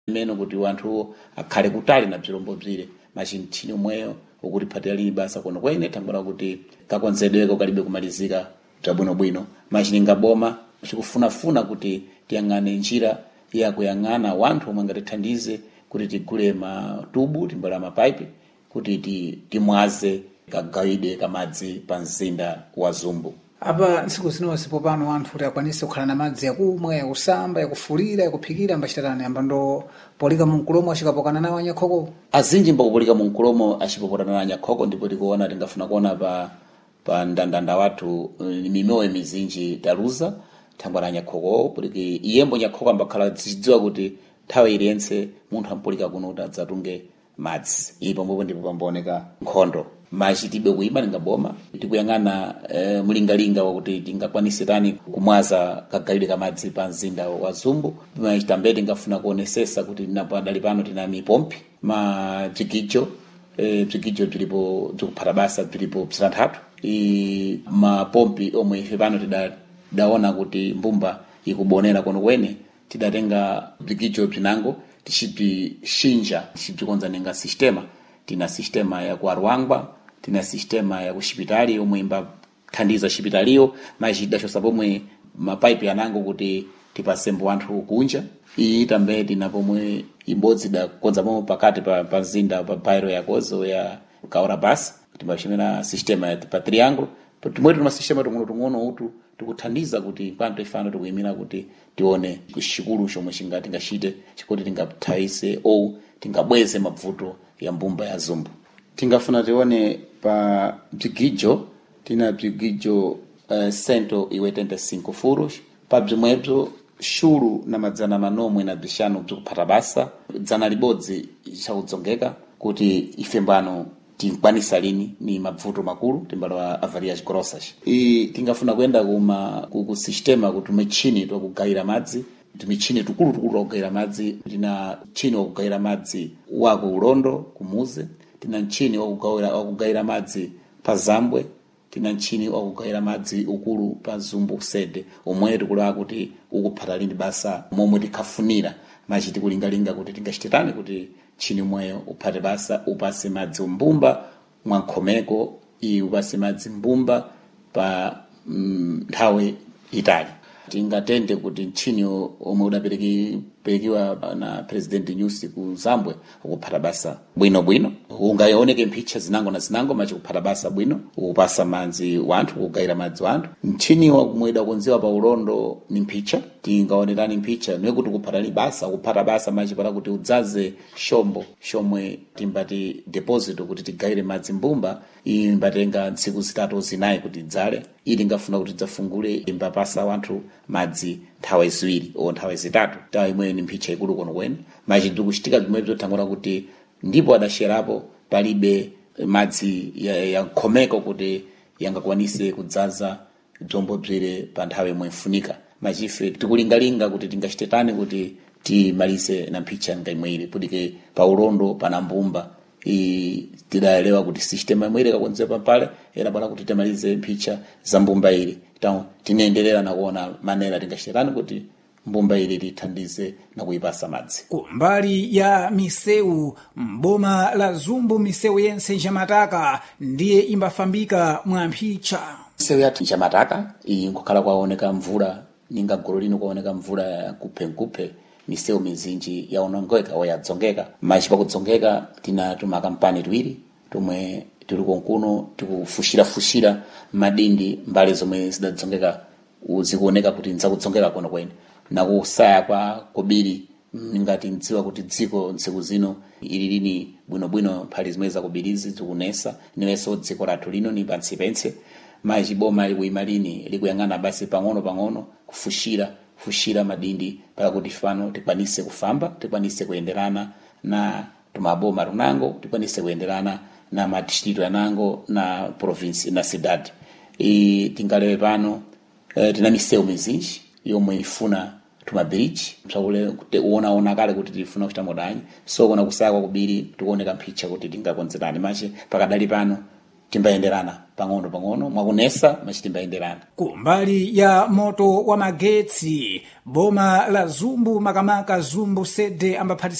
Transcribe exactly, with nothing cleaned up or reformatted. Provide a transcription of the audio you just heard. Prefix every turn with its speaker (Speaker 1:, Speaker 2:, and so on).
Speaker 1: imene kuti wanthu akhale kutali na bzirombo bzire machi mchini umweyo ukuti phatira lili basa kuno kwene tambula kuti kakonzedweko kalibe kumalizika bwinobwino machi ningaboma chikufunafuna kuti tiyang'ane njira ya kuyang'ana wanthu omwe angatithandize kuti tigule matubu timbala mapaipi kuti timwaze kagawide kamadzi pa mzinda wa Zumbu.
Speaker 2: Apa ntsiku zinonse popano anthu kuti akwanise kukhala na madzi yakumwa, yakusamba, yakufulira, yakuphikira ambachitatani amba ndo polika munkulomo achikapokana nawo anyakhoko?
Speaker 1: Azinji mbakupolika munkulomo achipopotana nawo anyakhoko ndipo tikuona tingafuna kuona pa pa ndandanda wathu mimoyo mizinji taluza thangwa na anyakhoko poliki iyembo nyakhoko ambakhala zidziwa kuti nthawi iliyense munthu ampolika kuno kuti adzatunge madzi. Ipo mbopo ndipo pambooneka nkhondo machi tibe kuima ningaboma tikuyang'ana e, mlingalinga wakuti tingakwanise tani kumwaza kagawide kamadzi pa mzinda wa Zumbu. Machitambe tingafuna kuonesesa kuti napadali pano tina mipompi ma bzigijo e, bzigijo bzilipo bzikuphata basa bzilipo bzitanthatu i mapompi omwe ife pano tidaona kuti mbumba ikubonera kuno kwene tidatenga bzigijo bzinango tichibzishinja tichibzikonza ninga sistema. Tina sistema ya kuarwangwa, tina sistema ya kushipitali omwe imba thandiza shipitaliyo machida chosa pomwe mapaipi anango kuti tipasembo wanthu kunja. Iyi tambe tina pomwe imbodzi da konza pomwe pakati pa pa mzinda pa bairo ya kozo ya kaora basi timbachimena sistema ya pa triangle timwe tuna sistema tung'ono tung'ono utu tikuthandiza kuti kwanto ifano tikuyimira kuti tione kushikulu chomwe chingati ngachite chikuti tingathaise ou tingabweze mavuto ya mbumba ya Zumbu. Tingafuna tione pa bzigijo tina bzigijo uh, cento e oitenta e cinco furos pa bzimwebzo shuru na madzana manomwe na bzixanu bzikuphata basa dzana libodzi chakudzongeka kuti ife mbano tinkwanisa lini ni mavuto makulu timbalowa avarias grossas. I tingafuna kwenda kuma ku sistema kuti mechini to kugawira madzi tumichini tukulu tukulu wakugawira madzi. Tina chini wakugawira madzi wako ulondo kumuze, tina nchini wakugawira wakugawira madzi pa Zambwe, tina nchini wakugawira madzi ukulu pa Zumbu kusede omwe tikula kuti ukuphata lini basa momwe tikhafunira machi tikulingalinga kuti tingachititani kuti chini mweyo uphate basa upase madzi mbumba mwankhomeko i upase madzi mbumba pa nthawi mm, itali. Tingatende kuti nchini omwe udaperekiwa na President Nyusi ku Zambwe ukuphata basa bwino bwino ungaoneke mphicha zinango na zinango machi kuphata basa bwino upasa madzi wanthu kugawira madzi wanthu. Nchini wakumweda kunziwa pa ulondo ni mphicha tingaonerani mphicha niwe kuti kuphata li basa kuphata basa machi para kuti udzaze shombo shomwe timbati deposit kuti tigawire madzi mbumba imbatenga ntsiku zitatu zinayi kuti dzale. Ili ngafuna kuti dzafungule imbapasa wanthu madzi nthawi ziwiri o nthawi zitatu tawa imwe ni mphicha ikulu kono kwene machi ndikuchitika bzimwebzo tangona kuti ndipo adasherapo palibe madzi ya, ya nkhomeko kuti yangakwanise kudzaza bzombo bzire pa nthawi imwe ifunika. Machife tikulingalinga kuti tingachititani kuti timalize na mphicha nga imwe ili pudike pa ulondo pana mbumba i tidaelewa kuti sistema imwe ile kakonzera pampale era bwana kuti timalize mphicha za mbumba ili tawo tinaendelera na kuona manera tingachititani kuti mbumba ili lithandize na kuipasa madzi.
Speaker 2: Kumbali ya miseu mboma la Zumbu miseu yense njamataka ndiye imbafambika mwa mphicha.
Speaker 1: Miseu yathu njamataka iyi nkukhala kwaoneka mvula ninga golo lino kwaoneka mvula ya kuphenkupe miseu mizinji yaonongeka wa yadzongeka machi pakudzongeka tina tumakampani tuwiri tumwe tuli konkuno tikufushira fushira madindi mbali zomwe zidadzongeka zikuoneka kuti nzakudzongeka kono kwene na kusaya kwa kobiri ngati ndziwa kuti dziko ntsiku zino ili lini bwino bwino phali zimwe zakubirizi zikunesa niwenso dziko lathu lino ni pansi pense machi boma likuima lini likuyang'ana basi pang'ono pang'ono kufushira fushira madindi para kuti fano tikwanise kufamba tikwanise kuenderana na tumaboma runango tikwanise kuenderana na madistrito yanango na province na cidade. I tingalewe pano e, tina miseu mizinji yomwe ifuna tumabiriji msakule kuti uona ona kale kuti tifuna kuchita modanyi so kuna kusaya kwa kubiri tikuoneka mphicha kuti tingakonzerani machi pakadali pano timbayenderana pang'ono pang'ono mwakunesa machi timbayenderana.
Speaker 3: Kumbali ya moto wa magetsi boma la Zumbu makamaka Zumbu sede ambaphatisa